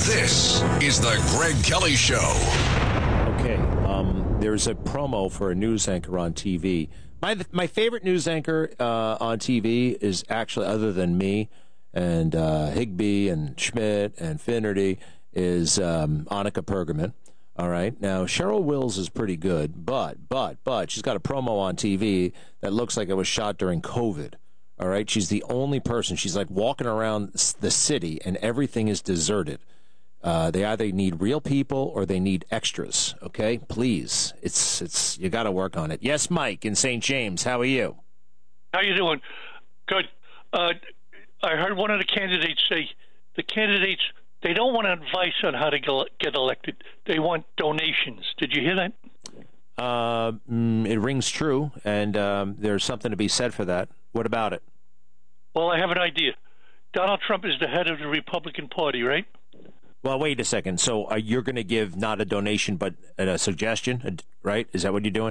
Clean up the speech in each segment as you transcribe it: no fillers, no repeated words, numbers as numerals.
This is the Greg Kelly Show. Okay, there's a promo for a news anchor on TV. My favorite news anchor on TV is actually, other than me and Higbee and Schmidt and Finnerty, is Annika Pergamon. All right. Now, Cheryl Wills is pretty good, but she's got a promo on TV that looks like it was shot during COVID. All right. She's the only person. She's like walking around the city and everything is deserted. They either need real people or they need extras. Okay. Please. It's you got to work on it. Yes, Mike in St. James. How are you? How you doing? Good. I heard one of the candidates say the candidates, they don't want advice on how to get elected. They want donations. Did you hear that? It rings true, and there's something to be said for that. What about it? Well, I have an idea. Donald Trump is the head of the Republican Party, right? Well, wait a second. So you're going to give not a donation but a suggestion, right? Is that what you're doing?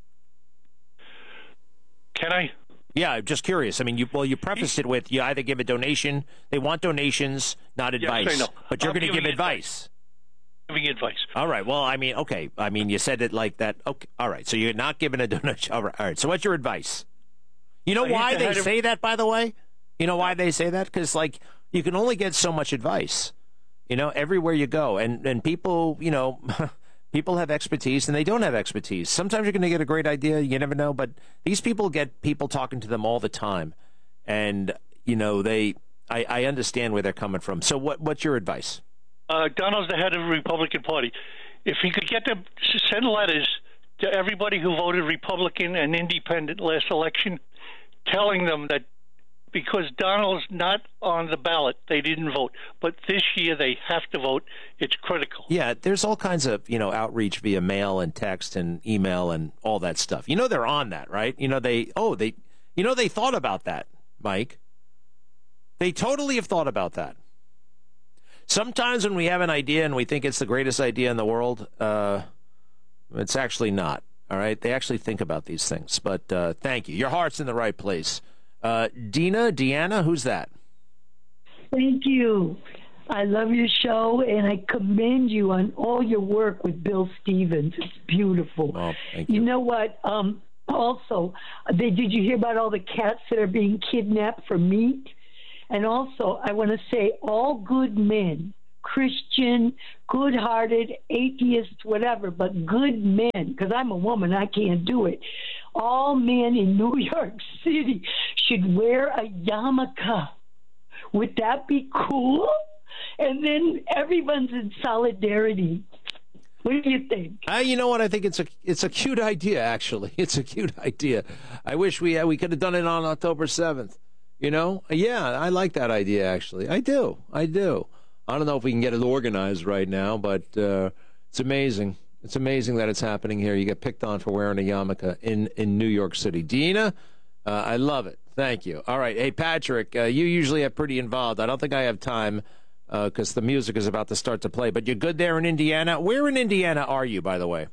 Can I? Yeah, I'm just curious. I mean, you prefaced it with you either give a donation. They want donations, not advice. Yes, I know. But you're going to give advice. Giving advice. All right. Well, I mean, okay. I mean, you said it like that. Okay. All right. So you're not giving a donation. All right. So what's your advice? You know why they say that, by the way? You know why they say that? Because, like, you can only get so much advice, everywhere you go. And people, people have expertise and they don't have expertise. Sometimes you're going to get a great idea. You never know. But these people get people talking to them all the time. And, I understand where they're coming from. So what's your advice? Donald's the head of the Republican Party. If he could get them to send letters to everybody who voted Republican and Independent last election, telling them that because Donald's not on the ballot, they didn't vote. But this year they have to vote. It's critical. Yeah, there's all kinds of, outreach via mail and text and email and all that stuff. They're on that, right? They thought about that, Mike. They totally have thought about that. Sometimes when we have an idea and we think it's the greatest idea in the world, it's actually not. All right? They actually think about these things. But thank you. Your heart's in the right place. Deanna, who's that? Thank you. I love your show, and I commend you on all your work with Bill Stevens. It's beautiful. Oh, thank you. You know what? Also, did you hear about all the cats that are being kidnapped for meat? And also, I want to say all good men, Christian, good-hearted, atheist, whatever, but good men, because I'm a woman, I can't do it. All men in New York City should wear a yarmulke. Would that be cool? And then everyone's in solidarity. What do you think? You know what? I think it's a cute idea, actually. It's a cute idea. I wish we could have done it on October 7th. Yeah, I like that idea, actually. I do. I don't know if we can get it organized right now, but it's amazing. It's amazing that it's happening here. You get picked on for wearing a yarmulke in New York City. Dina, I love it. Thank you. All right. Hey, Patrick, you usually are pretty involved. I don't think I have time because the music is about to start to play. But you're good there in Indiana. Where in Indiana are you, by the way?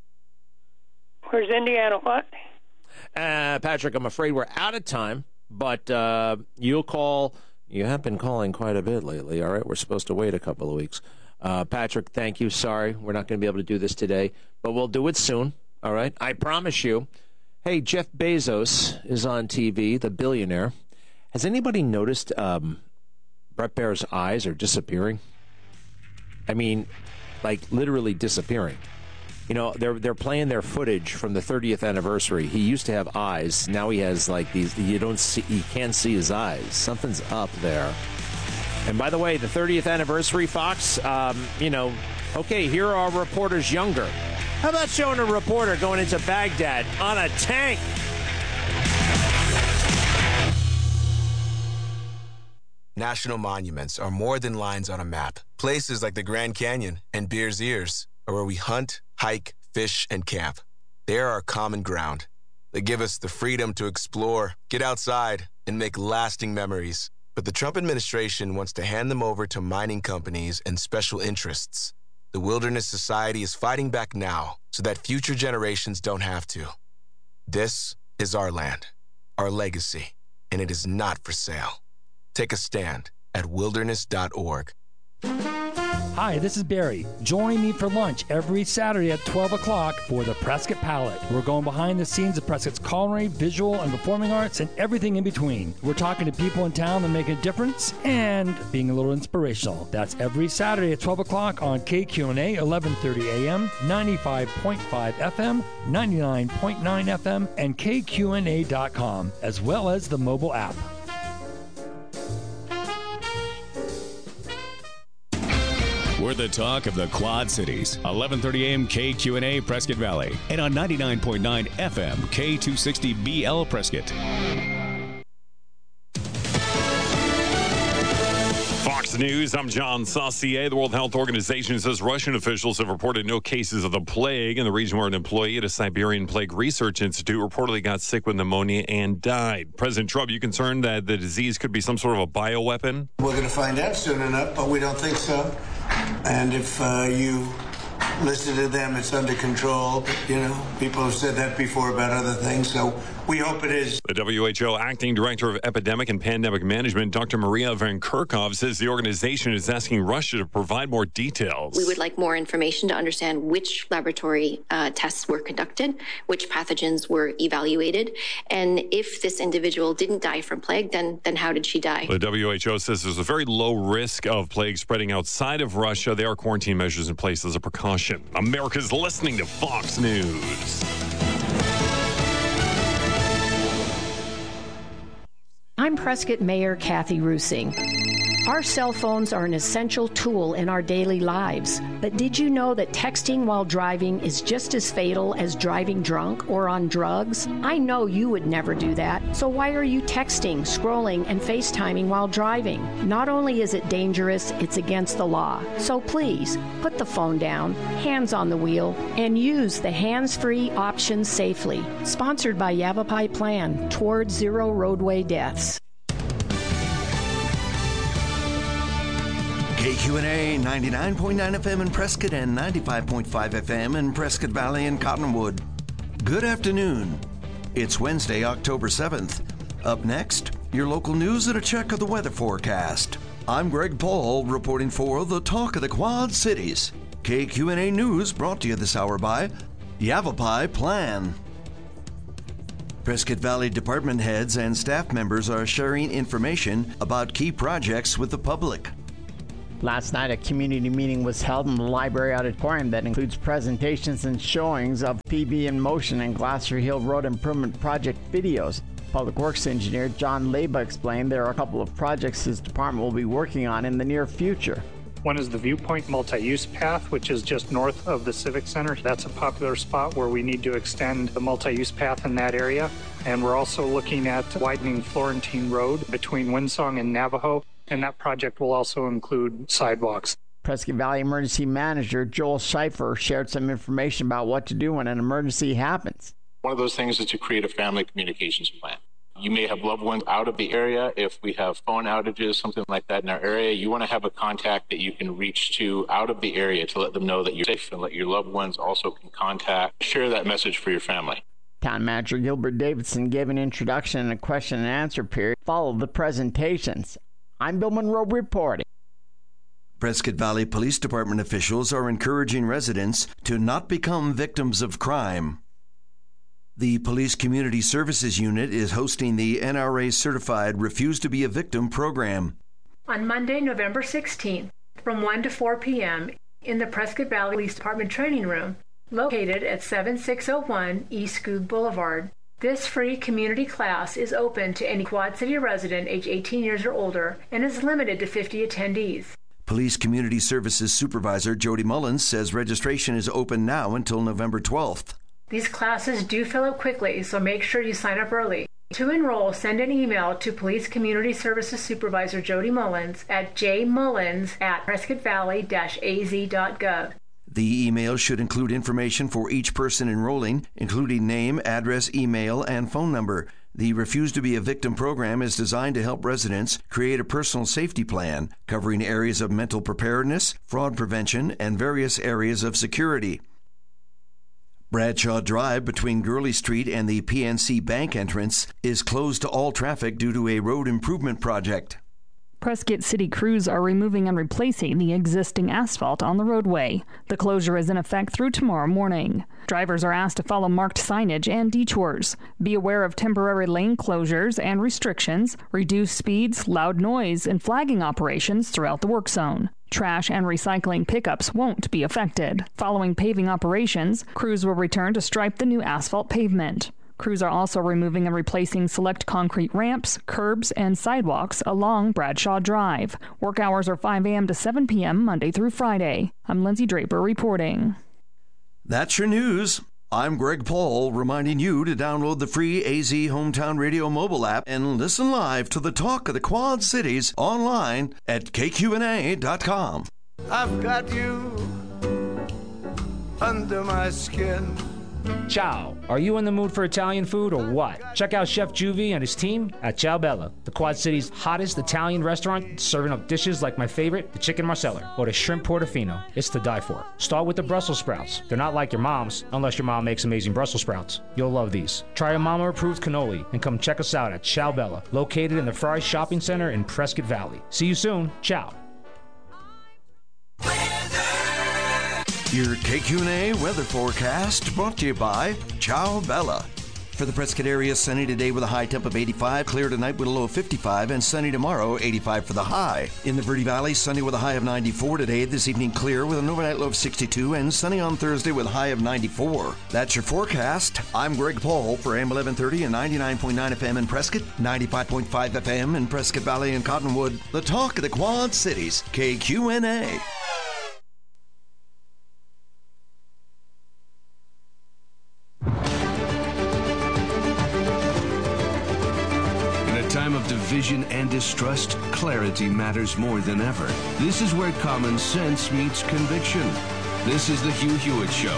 Where's Indiana what? Patrick, I'm afraid we're out of time. But you'll call. You have been calling quite a bit lately. All right, we're supposed to wait a couple of weeks. Patrick, thank you. Sorry, we're not going to be able to do this today, but we'll do it soon. All right, I promise you. Hey, Jeff Bezos is on TV, the billionaire. Has anybody noticed Brett Baer's eyes are disappearing? I mean, like literally disappearing. They're playing their footage from the 30th anniversary. He used to have eyes. Now he has like these. You can't see his eyes. Something's up there. And by the way, the 30th anniversary, Fox. Okay, here are reporters younger. How about showing a reporter going into Baghdad on a tank? National monuments are more than lines on a map. Places like the Grand Canyon and Bears Ears are where we hunt, hike, fish, and camp. They are our common ground. They give us the freedom to explore, get outside, and make lasting memories. But the Trump administration wants to hand them over to mining companies and special interests. The Wilderness Society is fighting back now so that future generations don't have to. This is our land, our legacy, and it is not for sale. Take a stand at wilderness.org. Hi, this is Barry. Join me for lunch every Saturday at 12 o'clock for the Prescott Palette. We're going behind the scenes of Prescott's culinary, visual, and performing arts and everything in between. We're talking to people in town that make a difference and being a little inspirational. That's every Saturday at 12 o'clock on KQNA, 1130 AM, 95.5 FM, 99.9 FM, and KQNA.com, as well as the mobile app. We're the talk of the Quad Cities. 1130 AM KQNA Prescott Valley. And on 99.9 FM K260BL Prescott. Fox News, I'm John Saucier. The World Health Organization says Russian officials have reported no cases of the plague in the region where an employee at a Siberian Plague Research Institute reportedly got sick with pneumonia and died. President Trump, you concerned that the disease could be some sort of a bioweapon? We're going to find out soon enough, but we don't think so. And if you listen to them, it's under control. You know, people have said that before about other things, so we hope it is. The WHO Acting Director of Epidemic and Pandemic Management, Dr. Maria Van Kerkhove, says the organization is asking Russia to provide more details. We would like more information to understand which laboratory tests were conducted, which pathogens were evaluated, and if this individual didn't die from plague, then how did she die? The WHO says there's a very low risk of plague spreading outside of Russia. There are quarantine measures in place as a precaution. America's listening to Fox News. I'm Prescott Mayor Kathy Rusing. Our cell phones are an essential tool in our daily lives. But did you know that texting while driving is just as fatal as driving drunk or on drugs? I know you would never do that. So why are you texting, scrolling, and FaceTiming while driving? Not only is it dangerous, it's against the law. So please, put the phone down, hands on the wheel, and use the hands-free option safely. Sponsored by Yavapai Plan, Toward Zero Roadway Deaths. KQNA 99.9 FM in Prescott and 95.5 FM in Prescott Valley and Cottonwood. Good afternoon. It's Wednesday, October 7th. Up next, your local news and a check of the weather forecast. I'm Greg Paul reporting for the Talk of the Quad Cities. KQNA News brought to you this hour by Yavapai Plan. Prescott Valley department heads and staff members are sharing information about key projects with the public. Last night, a community meeting was held in the library auditorium that includes presentations and showings of PB in Motion and Glasser Hill Road Improvement Project videos. Public Works Engineer John Leba explained there are a couple of projects his department will be working on in the near future. One is the Viewpoint Multi-Use Path, which is just north of the Civic Center. That's a popular spot where we need to extend the multi-use path in that area. And we're also looking at widening Florentine Road between Winsong and Navajo. And that project will also include sidewalks. Prescott Valley Emergency Manager Joel Schieffer shared some information about what to do when an emergency happens. One of those things is to create a family communications plan. You may have loved ones out of the area. If we have phone outages, something like that in our area, you want to have a contact that you can reach to out of the area to let them know that you're safe and let your loved ones also can contact, share that message for your family. Town Manager Gilbert Davidson gave an introduction and a question and answer period, followed the presentations. I'm Bill Monroe reporting. Prescott Valley Police Department officials are encouraging residents to not become victims of crime. The Police Community Services Unit is hosting the NRA-certified Refuse to be a Victim program. On Monday, November 16th, from 1 to 4 p.m. in the Prescott Valley Police Department Training Room, located at 7601 East Skoog Boulevard. This free community class is open to any Quad City resident age 18 years or older and is limited to 50 attendees. Police Community Services Supervisor Jody Mullins says registration is open now until November 12th. These classes do fill up quickly, so make sure you sign up early. To enroll, send an email to Police Community Services Supervisor Jody Mullins at jmullins@prescottvalley-az.gov. The email should include information for each person enrolling, including name, address, email, and phone number. The Refuse to be a Victim program is designed to help residents create a personal safety plan covering areas of mental preparedness, fraud prevention, and various areas of security. Bradshaw Drive between Gurley Street and the PNC Bank entrance is closed to all traffic due to a road improvement project. Prescott City crews are removing and replacing the existing asphalt on the roadway. The closure is in effect through tomorrow morning. Drivers are asked to follow marked signage and detours. Be aware of temporary lane closures and restrictions, reduced speeds, loud noise, and flagging operations throughout the work zone. Trash and recycling pickups won't be affected. Following paving operations, crews will return to stripe the new asphalt pavement. Crews are also removing and replacing select concrete ramps, curbs, and sidewalks along Bradshaw Drive. Work hours are 5 a.m. to 7 p.m. Monday through Friday. I'm Lindsay Draper reporting. That's your news. I'm Greg Paul, reminding you to download the free AZ Hometown Radio mobile app and listen live to the talk of the Quad Cities online at kqna.com. I've got you under my skin. Ciao. Are you in the mood for Italian food or what? Check out Chef Juvie and his team at Ciao Bella, the Quad City's hottest Italian restaurant, serving up dishes like my favorite, the chicken marsala, or the shrimp portofino. It's to die for. Start with the Brussels sprouts. They're not like your mom's, unless your mom makes amazing Brussels sprouts. You'll love these. Try a mama-approved cannoli and come check us out at Ciao Bella, located in the Fry Shopping Center in Prescott Valley. See you soon. Ciao. Your KQNA weather forecast brought to you by Ciao Bella. For the Prescott area, sunny today with a high temp of 85, clear tonight with a low of 55, and sunny tomorrow, 85 for the high. In the Verde Valley, sunny with a high of 94 today. This evening, clear with an overnight low of 62, and sunny on Thursday with a high of 94. That's your forecast. I'm Greg Paul for AM 1130 and 99.9 FM in Prescott, 95.5 FM in Prescott Valley and Cottonwood. The talk of the Quad Cities, KQNA. Time of division and distrust, clarity matters more than ever. This is where common sense meets conviction. This is the Hugh Hewitt Show.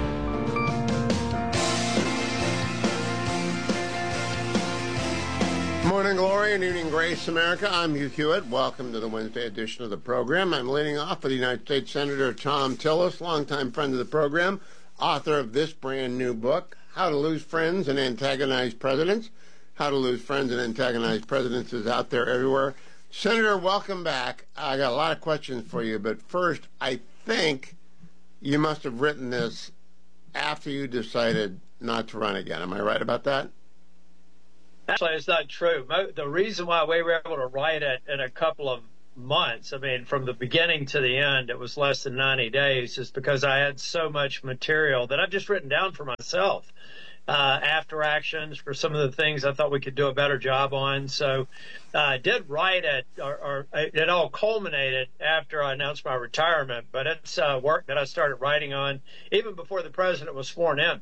Morning glory and evening grace, America. I'm Hugh Hewitt. Welcome to the Wednesday edition of the program. I'm leading off with United States Senator Thom Tillis, longtime friend of the program, author of this brand new book, How to Lose Friends and Antagonize Presidents. How to Lose Friends and Antagonize Presidents is out there everywhere. Senator, welcome back. I got a lot of questions for you, but first, I think you must have written this after you decided not to run again. Am I right about that? Actually, it's not true. The reason why we were able to write it in a couple of months, I mean, from the beginning to the end, it was less than 90 days, is because I had so much material that I've just written down for myself. After actions for some of the things I thought we could do a better job on. So I did write it, or it all culminated after I announced my retirement, but it's work that I started writing on even before the president was sworn in.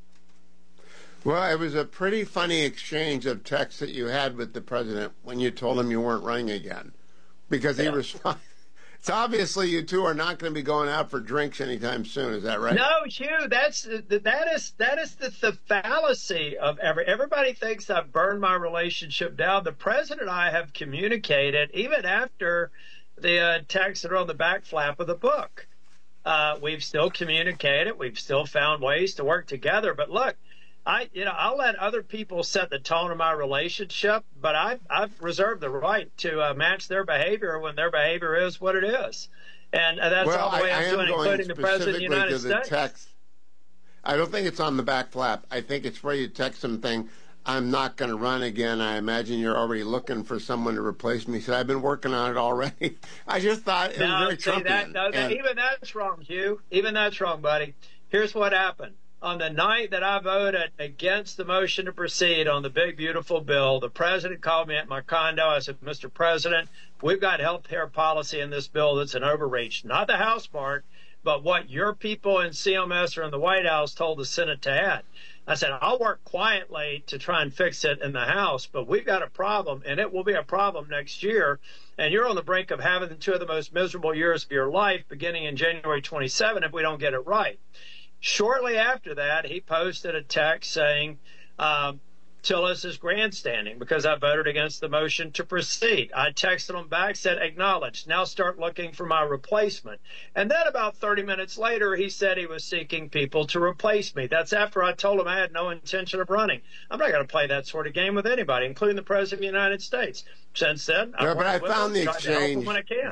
Well, it was a pretty funny exchange of texts that you had with the president when you told him you weren't running again, because he responded. So obviously you two are not going to be going out for drinks anytime soon. Is that right? No, Hugh, that is the fallacy of everybody thinks I've burned my relationship down. The president and I have communicated even after the texts that are on the back flap of the book. We've still communicated. We've still found ways to work together. But look, I'll let other people set the tone of my relationship, but I've reserved the right to match their behavior when their behavior is what it is. And that's all the way I'm doing, including the President of the United States. Text. I don't think it's on the back flap. I think it's where you text something, I'm not going to run again. I imagine you're already looking for someone to replace me. He said, I've been working on it already. I just thought it was very Trumpian. Even that's wrong, Hugh. Even that's wrong, buddy. Here's what happened. On the night that I voted against the motion to proceed on the big, beautiful bill, the president called me at my condo. I said, Mr. President, we've got health care policy in this bill that's an overreach. Not the House part, but what your people in CMS or in the White House told the Senate to add. I said, I'll work quietly to try and fix it in the House, but we've got a problem, and it will be a problem next year. And you're on the brink of having two of the most miserable years of your life beginning in January 27 if we don't get it right. Shortly after that, he posted a text saying, Tillis is grandstanding because I voted against the motion to proceed. I texted him back, said, acknowledged. Now start looking for my replacement. And then about 30 minutes later, he said he was seeking people to replace me. That's after I told him I had no intention of running. I'm not going to play that sort of game with anybody, including the President of the United States. Since then, I found the exchange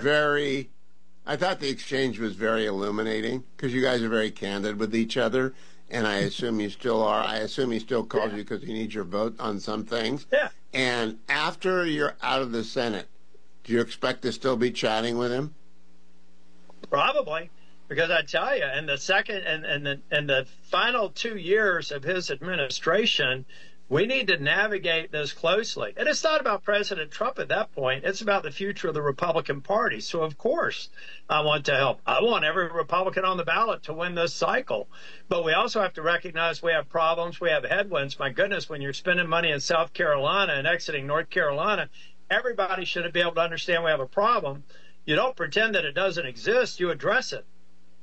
I thought the exchange was very illuminating because you guys are very candid with each other. And I assume you still are. I assume he still calls you because he needs your vote on some things. Yeah. And after you're out of the Senate, do you expect to still be chatting with him? Probably, because I tell you, in the second and the final 2 years of his administration, we need to navigate this closely. And it's not about President Trump at that point. It's about the future of the Republican Party. So, of course, I want to help. I want every Republican on the ballot to win this cycle. But we also have to recognize we have problems. We have headwinds. My goodness, when you're spending money in South Carolina and exiting North Carolina, everybody should be able to understand we have a problem. You don't pretend that it doesn't exist. You address it.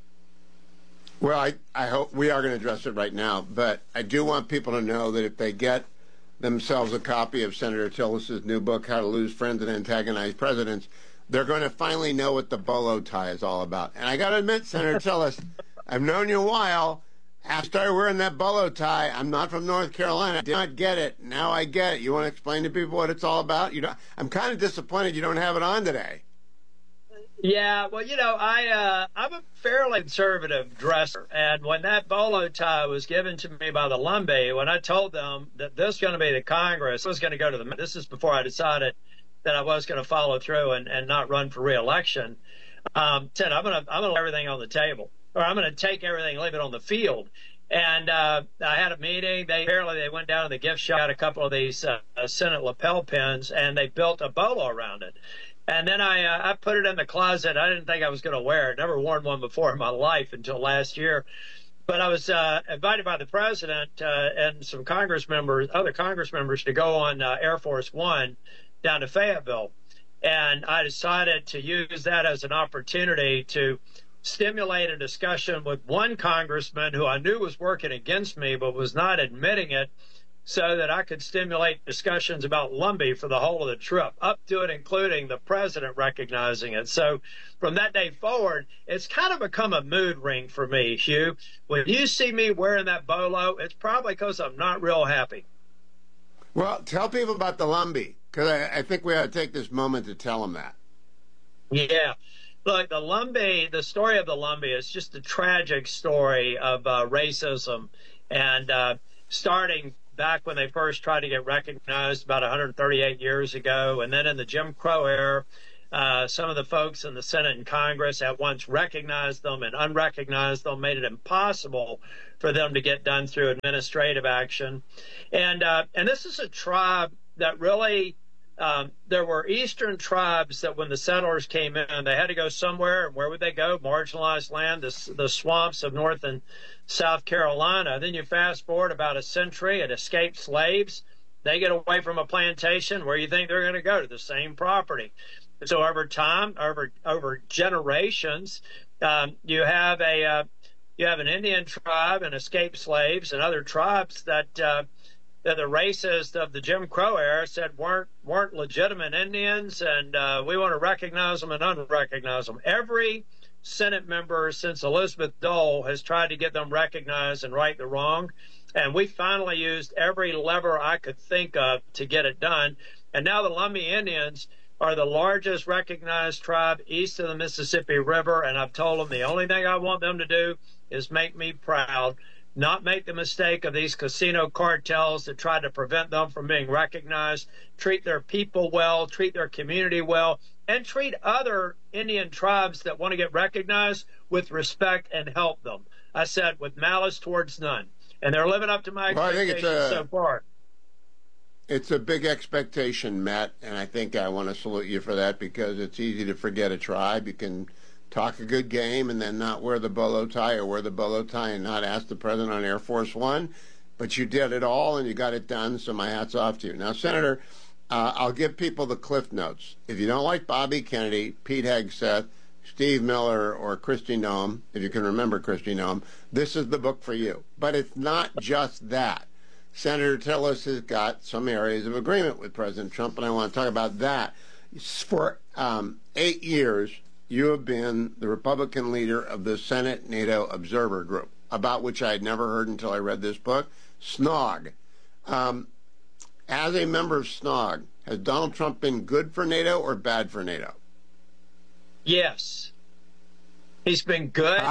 Well, I hope we are going to address it right now, but I do want people to know that if they get themselves a copy of Senator Tillis's new book, How to Lose Friends and Antagonize Presidents, they're going to finally know what the bolo tie is all about. And I got to admit, Senator Tillis, I've known you a while. I started wearing that bolo tie. I'm not from North Carolina. I did not get it. Now I get it. You want to explain to people what it's all about? I'm kind of disappointed you don't have it on today. Yeah, well, I'm a fairly conservative dresser, and when that bolo tie was given to me by the Lumbee, when I told them that this was going to be the Congress, I was going to go to this is before I decided that I was going to follow through and not run for re-election, said I'm going to lay everything on the table, or I'm going to take everything and leave it on the field. And I had a meeting. They went down to the gift shop, got a couple of these Senate lapel pins, and they built a bolo around it. And then I put it in the closet. I didn't think I was going to wear it. Never worn one before in my life until last year. But I was invited by the president and some other Congress members, to go on Air Force One down to Fayetteville. And I decided to use that as an opportunity to stimulate a discussion with one congressman who I knew was working against me but was not admitting it, so that I could stimulate discussions about Lumbee for the whole of the trip, up to and including the president recognizing it. So from that day forward, it's kind of become a mood ring for me, Hugh. When you see me wearing that bolo, it's probably because I'm not real happy. Well, tell people about the Lumbee, because I think we ought to take this moment to tell them that. Yeah. Look, the story of the Lumbee is just a tragic story of racism, and starting back when they first tried to get recognized about 138 years ago. And then in the Jim Crow era, some of the folks in the Senate and Congress at once recognized them and unrecognized them, made it impossible for them to get done through administrative action. And this is a tribe that really, there were eastern tribes that when the settlers came in, they had to go somewhere. And where would they go? Marginalized land, the swamps of North and South Carolina. Then you fast forward about a century and escaped slaves. They get away from a plantation. Where you think they're going to go? To the same property. So over time, over generations, you have an Indian tribe and escaped slaves and other tribes that the racists of the Jim Crow era said weren't legitimate Indians, and we want to recognize them and unrecognize them. Every Senate member since Elizabeth Dole has tried to get them recognized and right the wrong, and we finally used every lever I could think of to get it done. And now the Lumbee Indians are the largest recognized tribe east of the Mississippi River, and I've told them the only thing I want them to do is make me proud, not make the mistake of these casino cartels that try to prevent them from being recognized, treat their people well, treat their community well, and treat other Indian tribes that want to get recognized with respect and help them. I said, with malice towards none. And they're living up to my expectations so far. It's a big expectation, Matt, and I think I want to salute you for that, because it's easy to forget a tribe. You can talk a good game and then not wear the bolo tie, or wear the bolo tie and not ask the president on Air Force One. But you did it all, and you got it done, so my hat's off to you. Now, Senator, I'll give people the Cliff Notes. If you don't like Bobby Kennedy, Pete Hegseth, Steve Miller, or Kristi Noem, if you can remember Kristi Noem, this is the book for you. But it's not just that. Senator Tillis has got some areas of agreement with President Trump, and I want to talk about that. For 8 years, you have been the Republican leader of the Senate NATO Observer Group, about which I had never heard until I read this book, SNOG. As a member of SNOG, has Donald Trump been good for NATO or bad for NATO? Yes. He's been good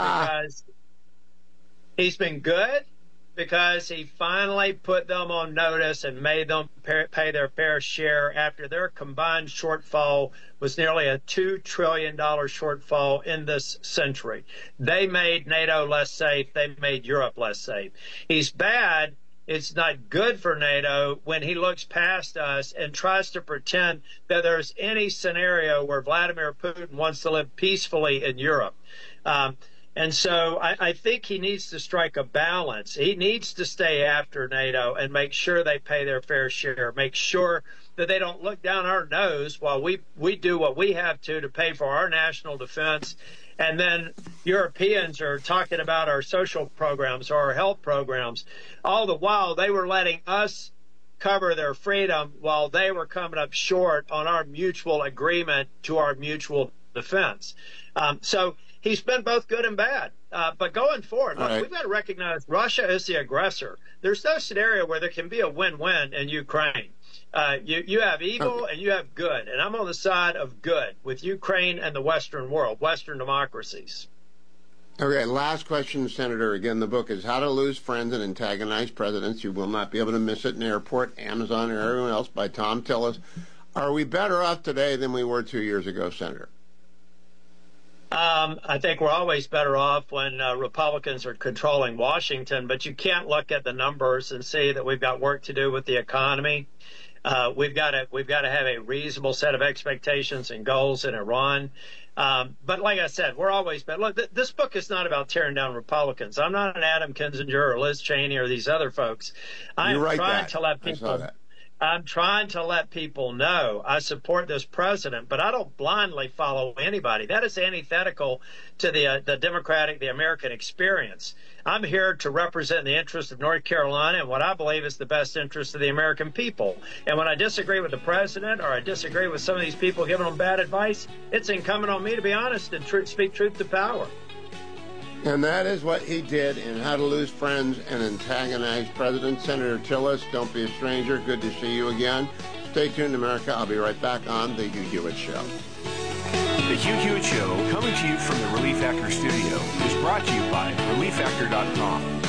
because he finally put them on notice and made them pay their fair share after their combined shortfall was nearly a $2 trillion shortfall in this century. They made NATO less safe. They made Europe less safe. He's bad. It's not good for NATO when he looks past us and tries to pretend that there's any scenario where Vladimir Putin wants to live peacefully in Europe. And so I think he needs to strike a balance. He needs to stay after NATO and make sure they pay their fair share, make sure that they don't look down our nose while we do what we have to pay for our national defense. And then Europeans are talking about our social programs or our health programs. All the while, they were letting us cover their freedom while they were coming up short on our mutual agreement to our mutual defense. So he's been both good and bad. But going forward, look, we've got to recognize Russia is the aggressor. There's no scenario where there can be a win-win in Ukraine. You have evil and you have good, and I'm on the side of good with Ukraine and the Western world, Western democracies. Okay, last question, Senator. Again, the book is How to Lose Friends and Antagonize Presidents. You will not be able to miss it in the airport, Amazon, or everyone else, by Tom Tillis. Are we better off today than we were 2 years ago, Senator? I think we're always better off when Republicans are controlling Washington, but you can't look at the numbers and see that we've got work to do with the economy. We've got to have a reasonable set of expectations and goals in Iran. But like I said, we're always better. Look, this book is not about tearing down Republicans. I'm not an Adam Kinzinger or Liz Cheney or these other folks. I'm trying to let people know I support this president, but I don't blindly follow anybody. That is antithetical to the democratic, the American experience. I'm here to represent the interests of North Carolina and what I believe is the best interest of the American people. And when I disagree with the president or I disagree with some of these people giving them bad advice, it's incumbent on me to be honest and speak truth to power. And that is what he did in How to Lose Friends and Antagonize Presidents. Senator Tillis, don't be a stranger. Good to see you again. Stay tuned, America. I'll be right back on The Hugh Hewitt Show. The Hugh Hewitt Show, coming to you from the Relief Factor studio, is brought to you by ReliefFactor.com.